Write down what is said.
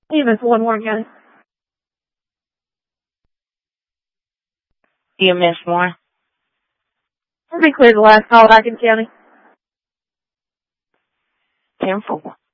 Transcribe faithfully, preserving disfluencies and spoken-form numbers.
E M S one Warren County. E M S one. Let me clear the last call back in county. ten four.